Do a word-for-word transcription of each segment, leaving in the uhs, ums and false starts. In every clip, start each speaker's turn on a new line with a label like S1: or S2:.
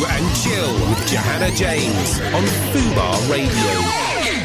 S1: and Chill with Johanna James on Fubar Radio.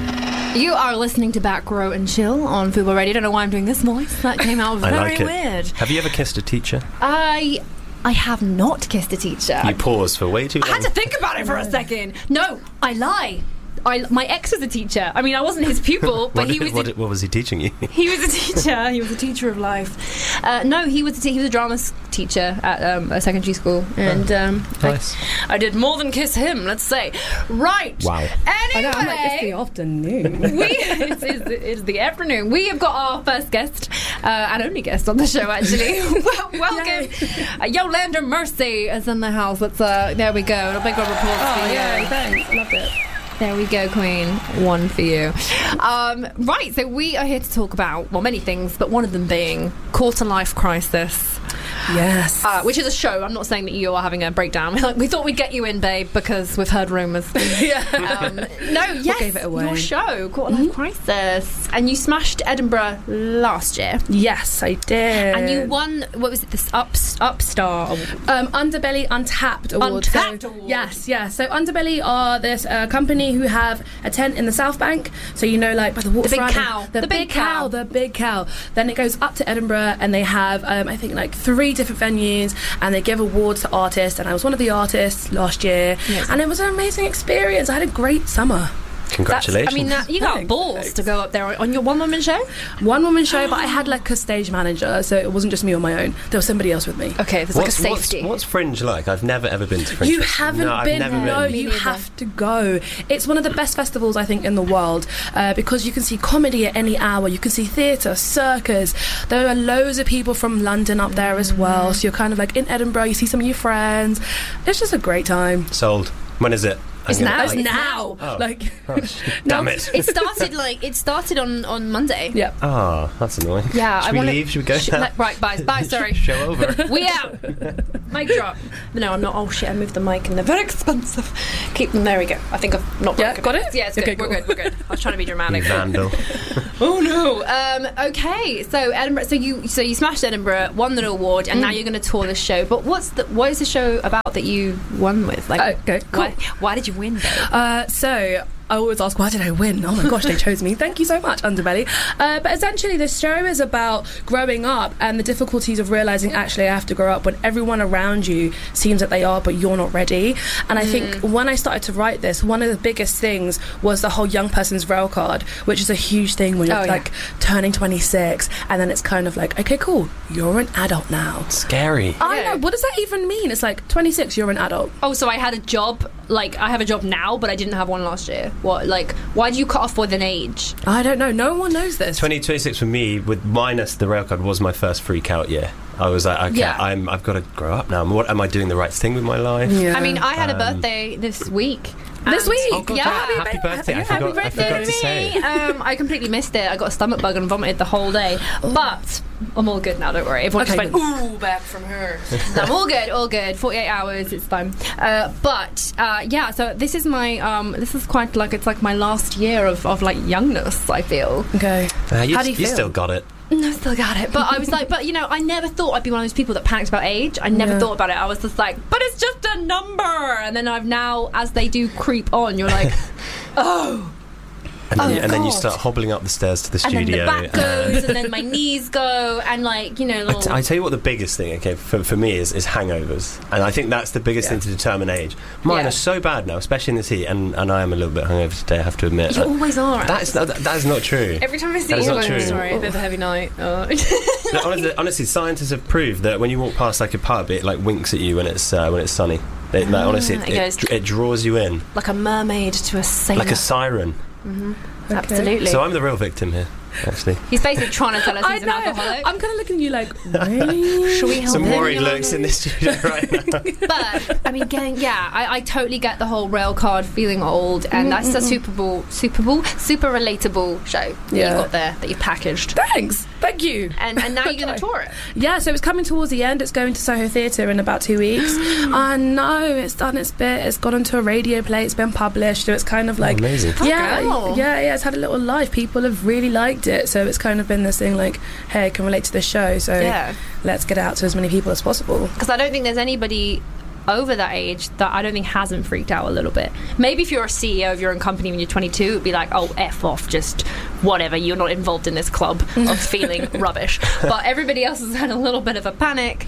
S2: You are listening to Back Row and Chill on Fubar Radio. I don't know why I'm doing this voice. That came out very
S3: I like it.
S2: weird.
S3: Have you ever kissed a teacher?
S2: I... I have not kissed a teacher.
S3: You paused for way too long.
S2: I had to think about it for a second. No, I lie. I, my ex was a teacher. I mean, I wasn't his pupil, but
S3: what,
S2: he was.
S3: what,
S2: a,
S3: what was he teaching you?
S2: He was a teacher. He was a teacher of life. Uh, no, he was. A t- he was a drama teacher at um, a secondary school, and um,
S3: Nice.
S2: I, I did more than kiss him. Let's say. Right.
S3: Wow.
S2: Anyway,
S4: I know, I'm like, it's the afternoon.
S2: we it's, it's, it's the afternoon. We have got our first guest uh, and only guest on the show. Actually, well, welcome, uh, Yolanda Mercy is in the house. Let's uh, there we go. A big round of applause
S4: Oh,
S2: for you.
S4: yeah, thanks. Loved it.
S2: There we go, Queen. One for you. Um, right, so we are here to talk about, well, many things, but one of them being Quarter Life Crisis.
S4: Yes.
S2: Uh, which is a show. I'm not saying that you are having a breakdown. We thought we'd get you in, babe, because we've heard rumours.
S4: yeah.
S2: Um, no, yes,
S4: gave it away.
S2: your show, Quarter Life Crisis. And you smashed Edinburgh last year.
S4: Yes, I did.
S2: And you won, what was it, this up, Upstar Award?
S4: Um, Underbelly Untapped Award.
S2: Untapped
S4: so,
S2: Award.
S4: Yes, yes. So Underbelly are this uh, company who have a tent in the South Bank. So you know, like by the waterfront.
S2: big cow.
S4: The,
S2: The
S4: big
S2: big cow.
S4: cow. The big cow. Then it goes up to Edinburgh, and they have, um, I think, like three different venues, and they give awards to artists. And I was one of the artists last year,
S2: Yes.
S4: and it was an amazing experience. I had a great summer.
S3: Congratulations.
S2: That's, I mean, that, you got
S4: Thanks.
S2: balls to go up there on your one-woman show?
S4: One woman show, but I had like a stage manager, so it wasn't just me on my own. There was somebody else with me.
S2: Okay, there's
S3: what's,
S2: like a
S3: what's,
S2: safety.
S3: what's Fringe like? I've never ever been to Fringe.
S4: You
S3: Festival.
S4: haven't
S3: no, I've
S4: been,
S3: never
S4: no,
S3: been.
S2: Me
S4: you
S2: neither.
S4: have to go. It's one of the best festivals, I think, in the world, uh, because you can see comedy at any hour. You can see theatre, circus. There are loads of people from London up there as well, so you're kind of like in Edinburgh, you see some of your friends. It's just a great time.
S3: Sold. When is it?
S2: It's
S3: I'm
S2: now.
S3: gonna-
S4: It's
S2: It's
S4: now.
S2: now.
S3: Oh.
S4: Like,
S3: Oh, sh- damn it.
S2: It started like it started on, on Monday.
S4: yeah.
S3: Oh, that's annoying.
S2: Yeah,
S3: Should
S2: I
S3: we
S2: wanna,
S3: leave? Should we go
S2: sh-
S3: now?
S2: let- right, bye, bye. Sorry,
S3: Show over.
S2: we out. Mic drop. No, I'm not. Oh shit! I moved the mic and they're very expensive. Keep them. There we go. I think I've not.
S4: Yeah,
S2: broken
S4: got it?
S2: Yeah, it's good.
S4: Okay,
S2: we're
S4: cool.
S2: good. We're good. I was trying to be dramatic.
S3: Vandal.
S2: Oh no. Um, okay, so Edinburgh. So you so you smashed Edinburgh, won the award, and now you're going to tour the show. But what's the what is the show about that you won with? Like,
S4: Okay, cool.
S2: why, why did you win, babe?
S4: Uh, so I always ask, why did I win? Oh my gosh, they chose me. Thank you so much, Underbelly. Uh, but essentially, this show is about growing up and the difficulties of realising, actually, I have to grow up when everyone around you seems that they are, but you're not ready. And I think when I started to write this, one of the biggest things was the whole young person's rail card, which is a huge thing when you're
S2: Oh, yeah.
S4: like turning twenty-six, and then it's kind of like, okay, cool, you're an adult now.
S3: Scary.
S4: I
S2: Yeah.
S4: know, what does that even mean? It's like twenty-six, you're an adult.
S2: Oh, so I had a job. Like I have a job now, but I didn't have one last year. What? Like, why do you cut off with an age?
S4: I don't know, no one knows this.
S3: twenty twenty-six for me, with minus the rail card, was my first freak out year. I was like, okay,
S2: Yeah.
S3: I'm, I've got to grow up now. What am I doing the right thing with my life?
S4: Yeah.
S2: I mean, I had a
S3: Um,
S2: birthday this week.
S4: This
S2: and-
S4: week?
S3: Oh, God,
S2: Yeah.
S3: happy,
S2: Happy
S3: happy birthday! I
S4: happy
S3: forgot, I
S2: birthday
S3: forgot
S2: to
S3: to say.
S2: me. um, I completely missed it. I got a stomach bug and vomited the whole day. But I'm all good now, don't worry. Everyone
S4: Okay,
S2: just went, ooh, back from her. No, I'm all good, all good. forty-eight hours, it's fine. Uh, but, uh, yeah, so this is my, um, this is quite like, it's like my last year of, of like, youngness, I feel.
S4: Okay.
S3: Uh, you,
S4: How do you
S3: you
S4: feel?
S3: still got it.
S2: No, still got it. But I was like, but you know, I never thought I'd be one of those people that panics about age. I never
S4: Yeah.
S2: thought about it. I was just like, but it's just a number. And then I've now, as they do creep on, you're like, oh.
S3: And then,
S2: Oh,
S3: you, and then you
S2: God.
S3: start hobbling up the stairs to the
S2: And then
S3: studio.
S2: the back
S3: and-
S2: goes, and then my knees go, and like, you know,
S3: I,
S2: little...
S3: t- I tell you what the biggest thing, okay, for, for me is, is hangovers. And I think that's the biggest
S4: Yeah.
S3: thing to determine age. Mine
S2: Yeah.
S3: are so bad now, especially in this heat, and, and I am a little bit hungover today, I have to admit.
S2: You
S3: Uh,
S2: always are.
S3: that, is, that, that is not true.
S2: Every time I see
S3: That is
S2: you,
S3: not
S2: I'm
S3: true.
S2: sorry, a bit of a heavy night. Oh.
S3: No, honestly, honestly, scientists have proved that when you walk past like a pub, it like winks at you when it's uh, when it's sunny. It, like, honestly, it,
S2: it goes-
S3: it, it draws you in
S2: Like a mermaid to a sailor.
S3: like a siren.
S2: Absolutely.
S3: So I'm the real victim here, actually.
S2: He's basically trying to tell us
S4: I
S2: he's an
S4: know.
S2: alcoholic.
S4: I'm kind of looking at you like, really?
S2: Should we help
S3: Some
S2: him?
S3: worried looks in this studio right now.
S2: But I mean, getting yeah, I, I totally get the whole rail card feeling old, and that's a Super Bowl, Super Bowl, super relatable show that
S4: Yeah.
S2: you've got there that you've packaged,
S4: Thanks. Thank you.
S2: and and now you're going to tour it.
S4: Yeah, so it's coming towards the end. It's going to Soho Theatre in about two weeks. I know, it's done its bit. It's got onto a radio play. It's been published. So it's kind of like...
S3: amazing.
S4: Yeah,
S2: Wow.
S4: yeah, yeah. It's had a little life. People have really liked it. So it's kind of been this thing like, hey, I can relate to this show. So
S2: Yeah.
S4: let's get it out to as many people as possible.
S2: Because I don't think there's anybody over that age that I don't think hasn't freaked out a little bit. Maybe if you're a C E O of your own company when you're twenty-two, it'd be like, oh, F off, just whatever, you're not involved in this club of feeling rubbish. But everybody else has had a little bit of a panic.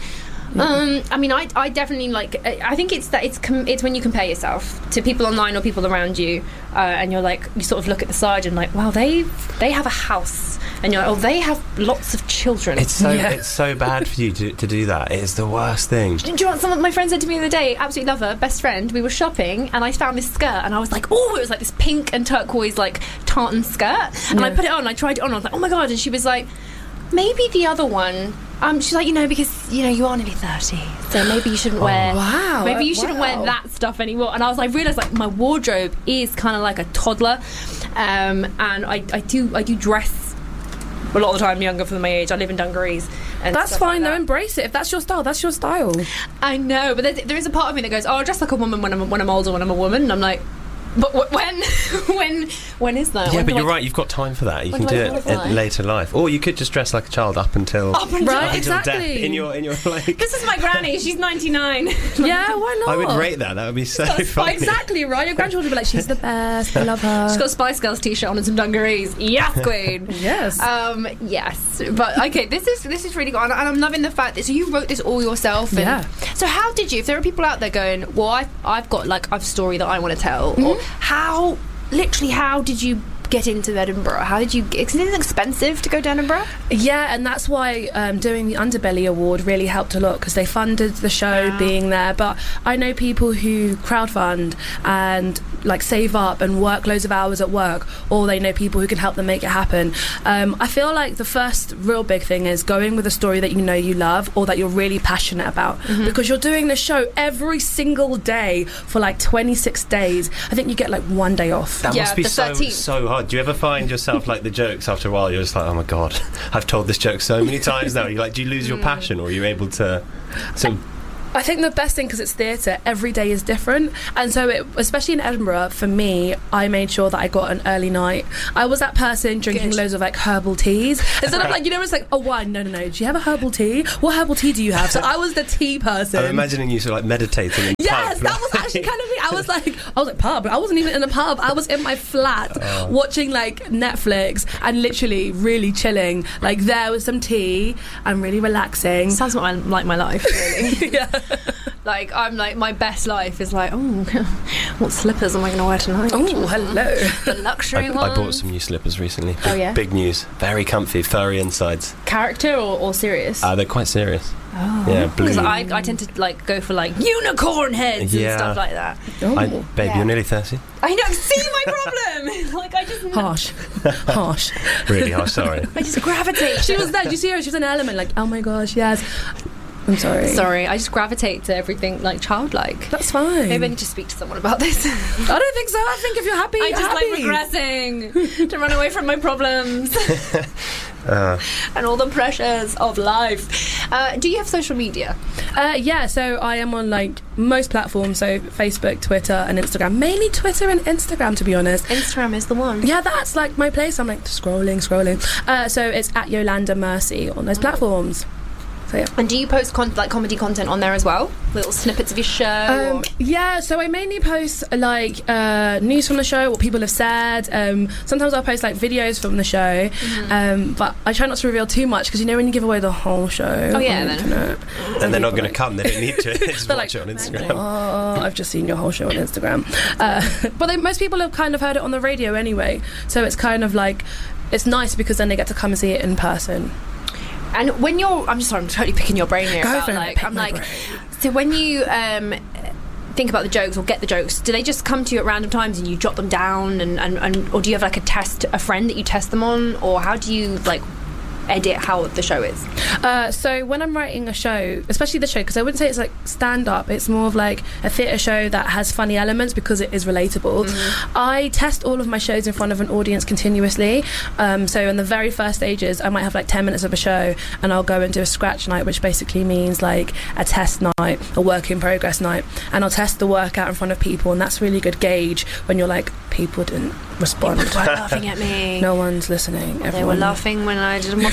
S2: Um, I mean, I, I definitely like. I think it's that it's com- it's when you compare yourself to people online or people around you, uh, and you're like, you sort of look at the side and like, wow, they they have a house, and you're like, oh, they have lots of children.
S3: It's so
S2: yeah.
S3: it's so bad for you to, to do that. It is the worst thing.
S2: Do you know what some of my friends said to me the other day? Absolutely love her, best friend. We were shopping, and I found this skirt, and I was like, oh, it was like this pink and turquoise like tartan skirt, and
S4: yeah.
S2: I put it on. I tried it on. I was like, oh my god, and she was like, maybe the other one. Um, she's like, you know, because, you know, you are nearly thirty, so maybe you shouldn't wear...
S4: Oh, wow.
S2: Maybe you shouldn't
S4: wow.
S2: wear that stuff anymore. And I was like, I realised, like, my wardrobe is kind of like a toddler, um, and I, I do I do dress a lot of the time younger for my age. I live in dungarees. And
S4: That's
S2: stuff
S4: fine,
S2: like
S4: though.
S2: that.
S4: Embrace it. If that's your style, that's your style.
S2: I know, but there, there is a part of me that goes, oh, I'll dress like a woman when I'm, when I'm older, when I'm a woman. And I'm like... But w- when, when, when is that?
S3: Yeah,
S2: when
S3: but
S2: do
S3: you're
S2: I-
S3: right. You've got time for that. You
S2: when
S3: can
S2: do
S3: do
S2: I
S3: it
S2: qualify?
S3: in later life, or you could just dress like a child up until
S2: Up until-
S4: Right,
S3: up until death.
S4: exactly.
S3: In your in your like.
S2: This is my granny. She's ninety-nine.
S4: Yeah, why not?
S3: I would rate that. That would be so
S2: That's
S3: funny.
S4: Exactly, right? Your grandchildren would be like, she's the best, I love her.
S2: She's got a Spice Girls t-shirt on and some dungarees. Yes, queen.
S4: Yes.
S2: Um, yes, but okay, this is this is really good, and I'm loving the fact that so you wrote this all yourself. And
S4: Yeah.
S2: So how did you? If there are people out there going, well, I've I've got like a story that I want to tell, or how, literally, how did you get into Edinburgh? How did you? Is it expensive to go to Edinburgh?
S4: Yeah, and that's why um, doing the Underbelly Award really helped a lot, because they funded the show
S2: Wow.
S4: being there. But I know people who crowdfund and like save up and work loads of hours at work, or they know people who can help them make it happen. Um, I feel like the first real big thing is going with a story that you know you love or that you're really passionate about,
S2: Mm-hmm.
S4: because you're doing the show every single day for like twenty-six days. I think you get like one day off.
S3: That
S2: Yeah,
S3: must be
S2: the
S3: so
S2: thirteenth.
S3: so hard. Do you ever find yourself like the jokes after a while? You're just like, oh my god, I've told this joke so many times now. You like, do you lose your passion, or are you able to? So
S4: I think the best thing, because it's theatre, every day is different, and so it, especially in Edinburgh, for me, I made sure that I got an early night. I was that person drinking
S2: Good.
S4: loads of like herbal teas instead of like, you know, it's like, oh, wine. No, no, no. Do you have a herbal tea? What herbal tea do you have? So I was the tea person.
S3: I'm imagining you sort of like meditating. In
S4: Yes,
S3: pub,
S4: that was
S3: like-
S4: actually kind of me. I was like, I was like pub. I wasn't even in a pub. I was in my flat
S3: Oh.
S4: watching like Netflix and literally really chilling. Like there was some tea and really relaxing.
S2: Sounds like my, like my life, really.
S4: Yeah.
S2: Like I'm like my best life is like, oh, what slippers am I going to wear tonight?
S4: Oh, hello.
S2: The luxury
S3: I,
S2: ones.
S3: I bought some new slippers recently. Big,
S2: Oh, yeah?
S3: big news. Very comfy, furry insides.
S2: Character or, or serious?
S3: Uh, they're quite serious.
S2: oh.
S3: Yeah, blue.
S2: Because I, I tend to like go for like unicorn heads
S3: Yeah.
S2: and stuff like that.
S4: Oh.
S3: I, babe,
S2: Yeah.
S3: you're nearly thirty.
S2: I know. See my problem. Like I just
S4: Harsh. Harsh.
S3: Really harsh. Sorry.
S2: I just gravitate.
S4: She was there. Did you see her? She was an element. Like, oh my gosh, yes. I'm sorry.
S2: Sorry, I just gravitate to everything like childlike.
S4: That's fine.
S2: Maybe I need to speak to someone about this.
S4: I don't think so. I think if you're happy,
S2: I
S4: you're
S2: just
S4: happy.
S2: like regressing to run away from my problems
S3: Uh,
S2: and all the pressures of life. Uh, do you have social media?
S4: Uh, yeah, so I am on like most platforms, so Facebook, Twitter, and Instagram. Mainly Twitter and Instagram, to be honest.
S2: Instagram is the one.
S4: Yeah, that's like my place. I'm like scrolling, scrolling. Uh, so it's at Yolanda Mercy on those platforms. So yeah.
S2: And do you post con- like comedy content on there as well? Little snippets of your show?
S4: Um,
S2: or-
S4: yeah, so I mainly post like uh, news from the show, what people have said. Um, sometimes I'll post like videos from the show,
S2: Mm-hmm.
S4: um, but I try not to reveal too much, because you know when you give away the whole show.
S2: Oh, yeah,
S4: on the
S2: then.
S4: internet,
S3: and they're not going to come. They don't need to. They just
S4: They're
S3: watch
S4: like,
S3: it on Instagram.
S4: oh, I've just seen your whole show on Instagram. Uh, but they, most people have kind of heard it on the radio anyway, so it's kind of like, it's nice because then they get to come and see it in person.
S2: And when you're, I'm just sorry, I'm totally picking your brain here.
S4: Go
S2: about,
S4: for it,
S2: like,
S4: pick
S2: I'm
S4: my
S2: like,
S4: brain.
S2: so when you um, think about the jokes or get the jokes, do they just come to you at random times and you jot them down, and, and, and or do you have like a test, a friend that you test them on, or how do you like edit how the show is?
S4: Uh, so when I'm writing a show, especially the show, because I wouldn't say it's like stand-up, it's more of like a theatre show that has funny elements because it is relatable.
S2: Mm-hmm.
S4: I test all of my shows in front of an audience continuously. Um, so in the very first stages, I might have like ten minutes of a show, and I'll go and do a scratch night, which basically means like a test night, a work in progress night, and I'll test the work out in front of people, and that's really good gauge when you're like, people didn't respond.
S2: People were laughing at me.
S4: No one's listening.
S2: They were
S4: Everyone-
S2: laughing when I did what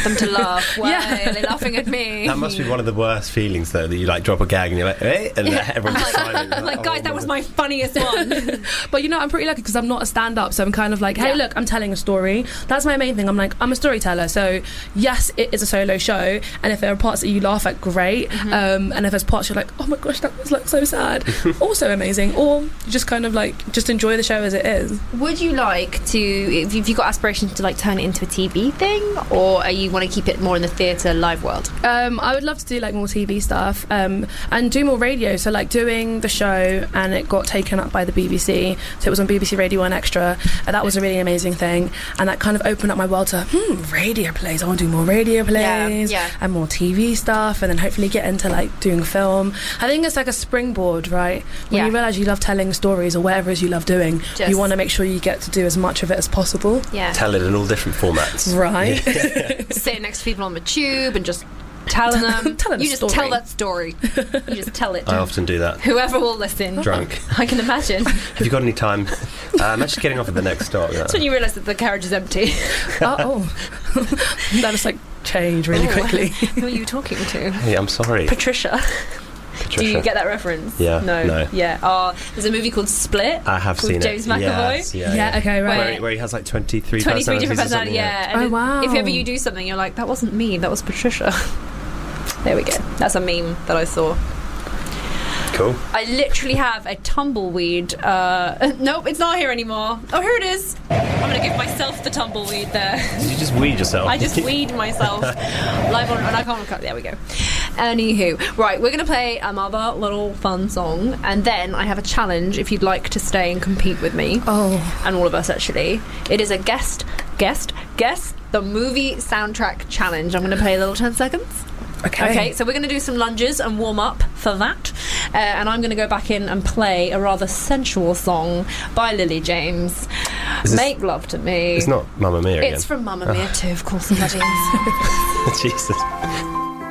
S2: them to laugh. Why
S4: Yeah.
S2: are they laughing at me?
S3: That must be one of the worst feelings, though, that you like drop a gag and you're like, eh? And then everyone's just silent. You're
S2: Like,
S3: oh,
S2: guys, that was
S3: no.
S2: my funniest one.
S4: But you know, I'm pretty lucky because I'm not a stand-up, so I'm kind of like, hey,
S2: Yeah.
S4: look, I'm telling a story. That's my main thing. I'm like, I'm a storyteller, so yes, it is a solo show, and if there are parts that you laugh at, great.
S2: Mm-hmm.
S4: Um, and if there's parts you're like, oh my gosh, that was like so sad, also amazing. Or you just kind of like just enjoy the show as it is.
S2: Would you like to, if you've got aspirations to like turn it into a T V thing, or are you want to keep it more in the theatre live world?
S4: Um, I would love to do like more T V stuff um, and do more radio. So like doing the show, and it got taken up by the B B C. So it was on B B C Radio One Extra, and that was a really amazing thing. And that kind of opened up my world to hmm, radio plays. I want to do more radio plays
S2: yeah.
S4: and more T V stuff, and then hopefully get into like doing film. I think it's like a springboard, right? When
S2: Yeah.
S4: you realise you love telling stories or whatever it is you love doing,
S2: Just-
S4: you want to make sure you get to do as much of it as possible,
S2: Yeah.
S3: Tell it in all different formats.
S4: right?
S2: Sitting next to people on the tube and just telling them.
S4: Telling a
S2: you just
S4: story.
S2: tell that story. You just tell it.
S3: I often do that.
S2: Whoever will listen.
S3: Drunk.
S2: I can imagine.
S3: Have you got any time? Uh, I'm actually getting off at the next stop. Yeah.
S2: That's when you realise that the carriage is empty.
S4: oh, oh. That just like changed really
S2: Oh.
S4: quickly.
S2: Who are you talking to?
S3: Hey, I'm sorry.
S2: Patricia.
S3: Patricia.
S2: Do you get that reference?
S3: Yeah,
S2: No.
S3: no.
S2: Yeah. Oh, there's a movie called Split.
S3: I have
S2: with
S3: seen
S2: James
S3: it.
S2: McAvoy?
S3: Yes, yeah,
S4: Yeah,
S3: yeah.
S4: okay, right.
S3: Where, he- where he has like twenty-three,
S2: twenty-three different
S3: personalities or
S2: personalities.
S3: something,
S2: Yeah. And
S4: Oh,
S2: if-
S4: wow.
S2: If ever you do something, you're like, that wasn't me. That was Patricia. There we go. That's a meme that I saw.
S3: Cool.
S2: I literally have a tumbleweed. Uh, nope, it's not here anymore. Oh, here it is. I'm going to give myself the tumbleweed there.
S3: Did you just weed yourself?
S2: I just weed myself live on, and I can't cut. There we go. Anywho, right, we're going to play another little fun song, and then I have a challenge if you'd like to stay and compete with me.
S4: Oh.
S2: And all of us, actually. It is a guest, guest, guess the movie soundtrack challenge. I'm going to play a little ten seconds.
S4: Okay.
S2: Okay, so we're going to do some lunges and warm up for that. Uh, and I'm going to go back in and play a rather sensual song by Lily James.
S3: Is this-
S2: Make Love to Me.
S3: It's not Mamma Mia again.
S2: It's from Mamma Mia too, of course it is.
S3: Jesus.